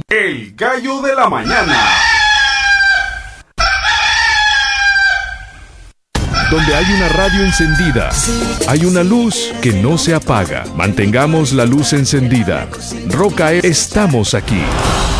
El Gallo de la Mañana. Donde hay una radio encendida, hay una luz que no se apaga. Mantengamos la luz encendida. Roca, estamos aquí.